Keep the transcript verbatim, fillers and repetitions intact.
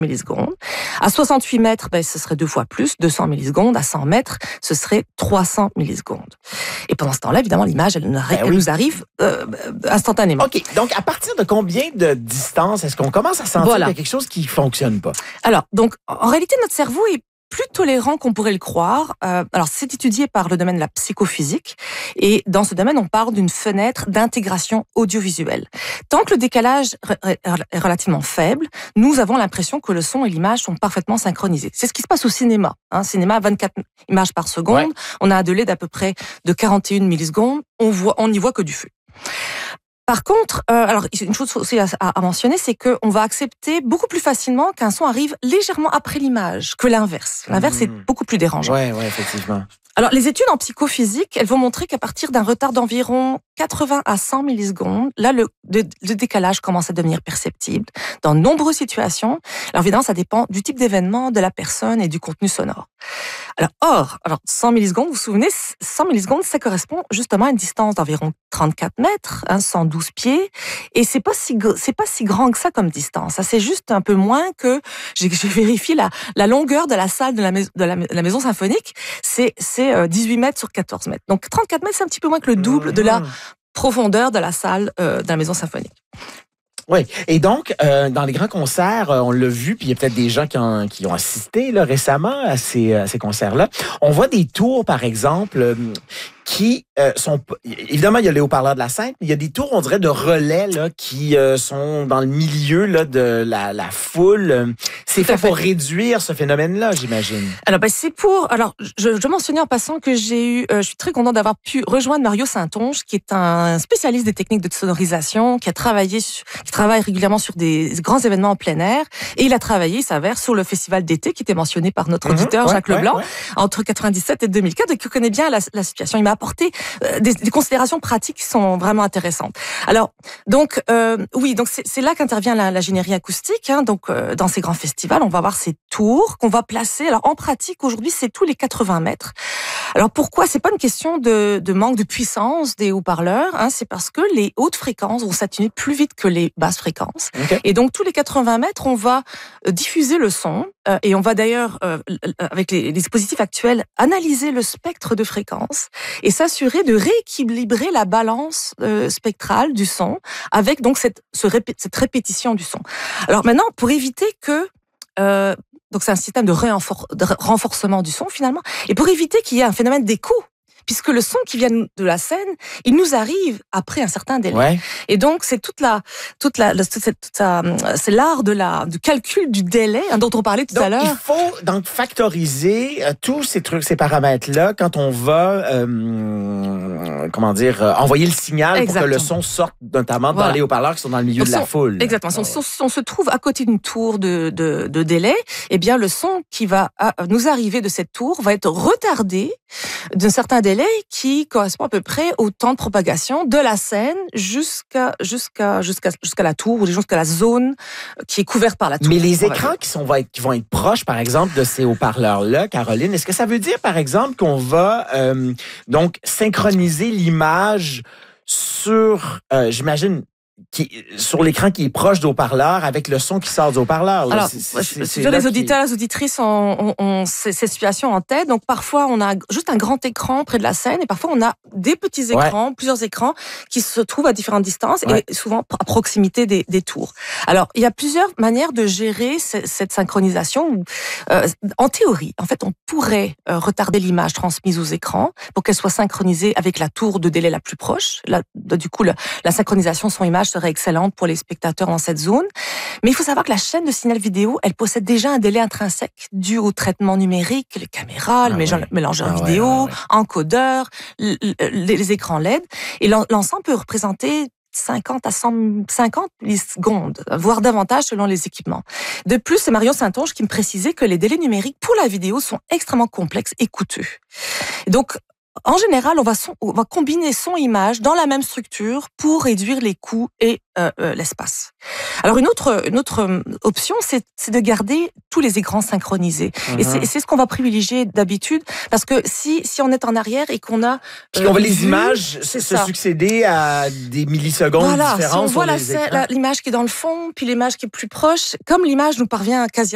millisecondes. À soixante-huit mètres, ben, ce serait deux fois plus, deux cents millisecondes. À cent mètres, ce serait trois cents millisecondes. Et pendant ce temps-là, évidemment, l'image, elle, ben elle oui. nous arrive euh, instantanément. OK. Donc, à partir de combien de distance est-ce qu'on commence à sentir voilà. qu'il y a quelque chose qui ne fonctionne pas? Alors, donc, en réalité, notre cerveau est plus tolérant qu'on pourrait le croire. Euh, alors, c'est étudié par le domaine de la psychophysique. Et dans ce domaine, on parle d'une fenêtre d'intégration audiovisuelle. Tant que le décalage est relativement faible, nous avons l'impression que le son et l'image sont parfaitement synchronisés. C'est ce qui se passe au cinéma. Hein. Cinéma, vingt-quatre images par seconde. Ouais. On a un délai d'à peu près de quarante et une millisecondes. On voit, on n'y voit que du feu. Par contre, euh, alors une chose aussi à, à mentionner, c'est qu'on va accepter beaucoup plus facilement qu'un son arrive légèrement après l'image que l'inverse. L'inverse mmh. est beaucoup plus dérangeant. Ouais, ouais, effectivement. Alors, les études en psychophysique, elles vont montrer qu'à partir d'un retard d'environ quatre-vingts à cent millisecondes, là, le, le, le décalage commence à devenir perceptible dans de nombreuses situations. Alors, évidemment, ça dépend du type d'événement, de la personne et du contenu sonore. Alors, or, alors, cent millisecondes, vous vous souvenez, cent millisecondes, ça correspond justement à une distance d'environ trente-quatre mètres, hein, cent douze pieds. Et c'est pas si, c'est pas si grand que ça comme distance. Ça, c'est juste un peu moins que, j'ai, j'ai vérifié la, la longueur de la salle de la, mais, de la, de la maison symphonique. C'est, c'est dix-huit mètres sur quatorze mètres. Donc, trente-quatre mètres, c'est un petit peu moins que le double de la profondeur de la salle euh, de la maison symphonique. Oui, et donc, euh, dans les grands concerts, euh, on l'a vu, puis il y a peut-être des gens qui ont, qui ont assisté là, récemment à ces, à ces concerts-là. On voit des tours, par exemple, euh, qui euh, sont... Évidemment, il y a les haut-parleurs de la scène, mais il y a des tours, on dirait, de relais là, qui euh, sont dans le milieu là, de la, la foule. C'est fait pour réduire ce phénomène-là, j'imagine. Alors, ben, c'est pour... Alors, je, je mentionnais en passant que j'ai eu... Euh, je suis très contente d'avoir pu rejoindre Mario Saint-Onge, qui est un spécialiste des techniques de sonorisation, qui a travaillé... Sur, qui travaille régulièrement sur des grands événements en plein air. Et il a travaillé, il s'avère, sur le festival d'été, qui était mentionné par notre auditeur, mmh, ouais, Jacques ouais, Leblanc, ouais. entre quatre-vingt-dix-sept et deux mille quatre, et qui connaît bien la, la situation. Il m'a apporté euh, des, des considérations pratiques qui sont vraiment intéressantes. Alors, donc, euh, oui, donc c'est, c'est là qu'intervient la, l'ingénierie acoustique. Hein, donc, euh, dans ces grands festivals, on va avoir ces tours qu'on va placer. Alors, en pratique, aujourd'hui, c'est tous les quatre-vingts mètres. Alors, pourquoi? C'est pas une question de, de manque de puissance des haut-parleurs. Hein, c'est parce que les hautes fréquences vont s'atténuer plus vite que les basses fréquences. Okay. Et donc, tous les quatre-vingts mètres, on va diffuser le son. Euh, et on va d'ailleurs, euh, avec les, les dispositifs actuels, analyser le spectre de fréquences et s'assurer de rééquilibrer la balance euh, spectrale du son avec donc cette, ce répé- cette répétition du son. Alors maintenant, pour éviter que... Euh, donc c'est un système de, réenfor- de renforcement du son finalement, et pour éviter qu'il y ait un phénomène d'écho, puisque le son qui vient de la scène, il nous arrive après un certain délai. Ouais. Et donc, c'est toute la, toute la, toute cette, toute la, c'est l'art de la, du calcul du délai, hein, dont on parlait tout donc, à l'heure. Il faut donc factoriser euh, tous ces trucs, ces paramètres-là, quand on va, euh, comment dire, euh, envoyer le signal exactement. Pour que le son sorte, notamment voilà. dans les haut-parleurs qui sont dans le milieu donc, de la son, foule. Exactement. Si on, si on se trouve à côté d'une tour de, de, de délai, eh bien, le son qui va à, nous arriver de cette tour va être retardé d'un certain délai qui correspond à peu près au temps de propagation de la scène jusqu'à jusqu'à jusqu'à jusqu'à la tour ou jusqu'à la zone qui est couverte par la tour. Mais les écrans qui sont qui vont être proches, par exemple, de ces haut-parleurs-là, Caroline, est-ce que ça veut dire, par exemple, qu'on va euh, donc synchroniser l'image sur, euh, j'imagine, qui, sur l'écran qui est proche du haut-parleur avec le son qui sort du haut-parleur. Là. Alors, c'est, c'est, c'est, c'est les auditeurs, qui... les auditrices ont, ont, ont ces, ces situations en tête. Donc, parfois, on a juste un grand écran près de la scène et parfois, on a des petits écrans, ouais. plusieurs écrans qui se trouvent à différentes distances ouais. et souvent à proximité des, des tours. Alors, il y a plusieurs manières de gérer c- cette synchronisation. Euh, en théorie, en fait, on pourrait euh, retarder l'image transmise aux écrans pour qu'elle soit synchronisée avec la tour de délai la plus proche. Là, du coup, le, la synchronisation son-image serait excellente pour les spectateurs dans cette zone. Mais il faut savoir que la chaîne de signal vidéo, elle possède déjà un délai intrinsèque dû au traitement numérique, les caméras, ah le ouais. mélangeur ah vidéo, ouais, ouais, ouais. encodeur, les, les écrans L E D. Et l'ensemble peut représenter cinquante à cent cinquante millisecondes, voire davantage selon les équipements. De plus, c'est Marion Saint-Onge qui me précisait que les délais numériques pour la vidéo sont extrêmement complexes et coûteux. Et donc, en général, on va, son, on va combiner son-image dans la même structure pour réduire les coûts et euh, euh, l'espace. Alors, une autre, une autre option, c'est, c'est de garder tous les écrans synchronisés. Mm-hmm. Et c'est, c'est ce qu'on va privilégier d'habitude, parce que si, si on est en arrière et qu'on a... Puis euh, on voit les images se ça. succéder à des millisecondes voilà, différentes. Si on voit la, les la, l'image qui est dans le fond, puis l'image qui est plus proche, comme l'image nous parvient quasi